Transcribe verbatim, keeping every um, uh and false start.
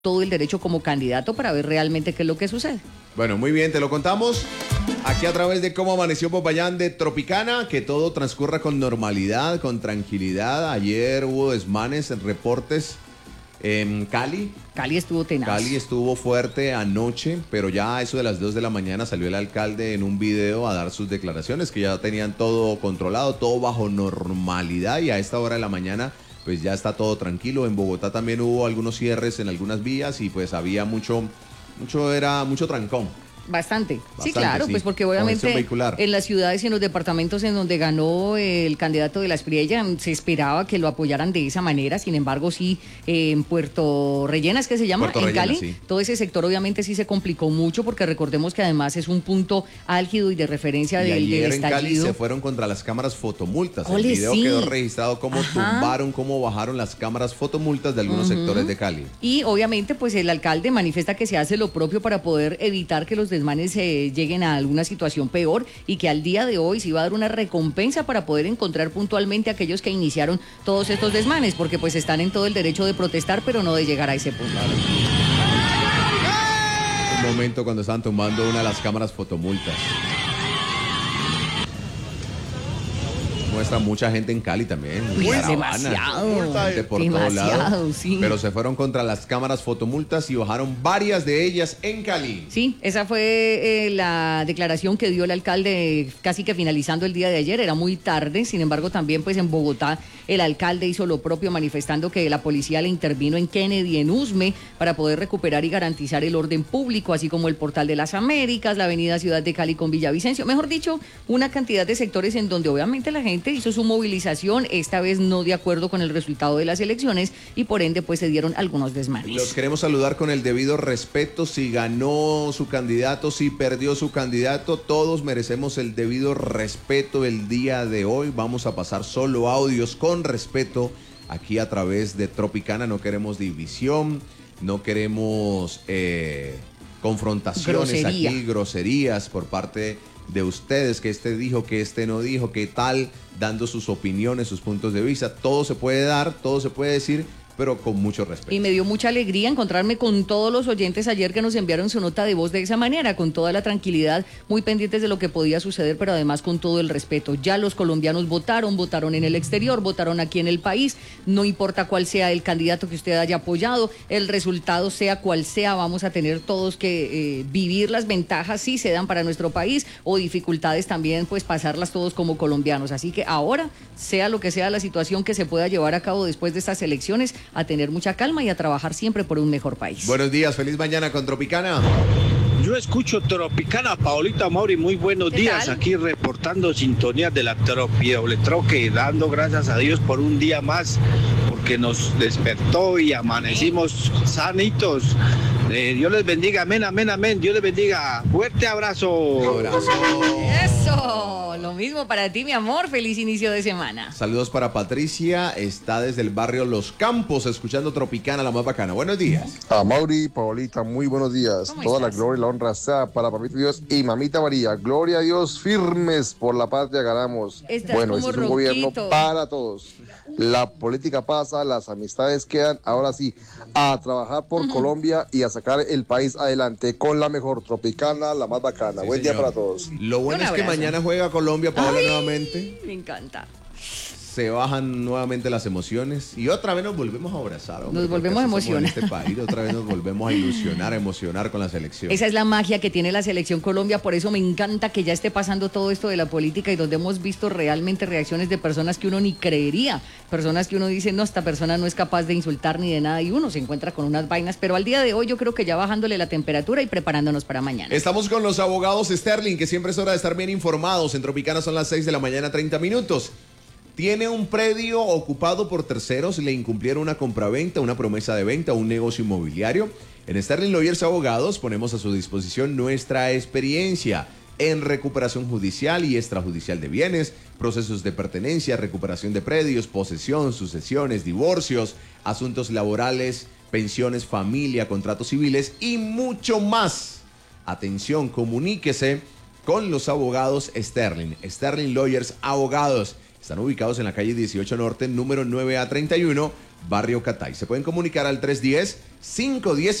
todo el derecho como candidato para ver realmente qué es lo que sucede. Bueno, muy bien, te lo contamos aquí a través de cómo amaneció Popayán de Tropicana, que todo transcurra con normalidad, con tranquilidad. Ayer hubo desmanes, reportes en Cali. Cali estuvo tenaz. Cali estuvo fuerte anoche, pero ya a eso de las dos de la mañana salió el alcalde en un video a dar sus declaraciones, que ya tenían todo controlado, todo bajo normalidad, y a esta hora de la mañana pues ya está todo tranquilo. En Bogotá también hubo algunos cierres en algunas vías y pues había mucho, mucho era mucho trancón. Bastante. Bastante, sí, claro, sí. pues porque obviamente vehicular. En las ciudades y en los departamentos en donde ganó el candidato de la Espriella se esperaba que lo apoyaran de esa manera. Sin embargo, sí, eh, en Puerto Rellenas, que se llama, Puerto en Rellenas, Cali, sí. todo ese sector obviamente sí se complicó mucho, porque recordemos que además es un punto álgido y de referencia Y del, ayer del en Cali estallido. se fueron contra las cámaras fotomultas. Ole, el video sí. quedó registrado cómo Ajá. tumbaron, cómo bajaron las cámaras fotomultas de algunos Uh-huh. sectores de Cali. Y obviamente pues el alcalde manifiesta que se hace lo propio para poder evitar que los desmanes eh, lleguen a alguna situación peor, y que al día de hoy se iba a dar una recompensa para poder encontrar puntualmente a aquellos que iniciaron todos estos desmanes, porque pues están en todo el derecho de protestar, pero no de llegar a ese punto. Un momento cuando estaban tumbando una de las cámaras fotomultas. Muestra mucha gente en Cali también. Uy, caravana, demasiado. gente por Demasiado, todos lados. sí. Pero se fueron contra las cámaras fotomultas y bajaron varias de ellas en Cali. Sí, esa fue eh, la declaración que dio el alcalde casi que finalizando el día de ayer. Era muy tarde, sin embargo también pues en Bogotá el alcalde hizo lo propio, manifestando que la policía le intervino en Kennedy, en Usme, para poder recuperar y garantizar el orden público, así como el Portal de las Américas, la avenida Ciudad de Cali con Villavicencio. Mejor dicho, una cantidad de sectores en donde obviamente la gente hizo su movilización, esta vez no de acuerdo con el resultado de las elecciones, y por ende pues se dieron algunos desmanes. Los queremos saludar con el debido respeto. Si ganó su candidato, si perdió su candidato, todos merecemos el debido respeto el día de hoy. Vamos a pasar solo audios con respeto aquí a través de Tropicana. No queremos división, no queremos eh, confrontaciones Grosería. aquí, groserías por parte de ustedes, que este dijo, que este no dijo, que tal, dando sus opiniones, sus puntos de vista. Todo se puede dar, todo se puede decir, pero con mucho respeto. Y me dio mucha alegría encontrarme con todos los oyentes ayer que nos enviaron su nota de voz de esa manera, con toda la tranquilidad, muy pendientes de lo que podía suceder, pero además con todo el respeto. Ya los colombianos votaron, votaron en el exterior, votaron aquí en el país, no importa cuál sea el candidato que usted haya apoyado, el resultado sea cual sea, vamos a tener todos que eh, vivir las ventajas, si se dan para nuestro país, o dificultades también, pues pasarlas todos como colombianos. Así que ahora, sea lo que sea la situación que se pueda llevar a cabo después de estas elecciones, a tener mucha calma y a trabajar siempre por un mejor país. Buenos días, feliz mañana con Tropicana. Yo escucho Tropicana, Paolita Mauri, muy buenos días, tal? aquí reportando sintonías de la Tropi Doble Troque, dando gracias a Dios por un día más, porque nos despertó y amanecimos sanitos. Eh, Dios les bendiga, amén, amén, amén, Dios les bendiga, fuerte abrazo. Abrazo. Eso, lo mismo para ti, mi amor, feliz inicio de semana. Saludos para Patricia, está desde el barrio Los Campos, escuchando Tropicana, la más bacana. Buenos días. A Mauri, Paolita, muy buenos días. ¿Cómo Toda estás? la gloria y la honra sea para Papito Dios y Mamita María. Gloria a Dios, firmes por la patria ganamos. Estás Bueno, como este es un gobierno Roquito. para todos. La política pasa, las amistades quedan. Ahora sí, a trabajar por Colombia y a sacar el país adelante con la mejor Tropicana, la más bacana. Sí, Buen día señor. para todos. Lo bueno Un es que abrazo. mañana juega Colombia, Paola, Ay, nuevamente. Me encanta. Se bajan nuevamente las emociones y otra vez nos volvemos a abrazar. hombre, Nos volvemos porque a así somos en emocionar. este país, otra vez nos volvemos a ilusionar, a emocionar con la selección. Esa es la magia que tiene la selección Colombia, por eso me encanta que ya esté pasando todo esto de la política y donde hemos visto realmente reacciones de personas que uno ni creería, personas que uno dice, no, esta persona no es capaz de insultar ni de nada, y uno se encuentra con unas vainas, pero al día de hoy yo creo que ya bajándole la temperatura y preparándonos para mañana. Estamos con los abogados Sterling, que siempre es hora de estar bien informados. En Tropicana son las seis de la mañana, treinta minutos. Tiene un predio ocupado por terceros, le incumplieron una compraventa, una promesa de venta, un negocio inmobiliario. En Sterling Lawyers Abogados ponemos a su disposición nuestra experiencia en recuperación judicial y extrajudicial de bienes, procesos de pertenencia, recuperación de predios, posesión, sucesiones, divorcios, asuntos laborales, pensiones, familia, contratos civiles y mucho más. Atención, comuníquese con los abogados Sterling, Sterling Lawyers Abogados. Están ubicados en la calle dieciocho Norte, número nueve A treinta y uno, Barrio Catay. Se pueden comunicar al tres uno cero, cinco diez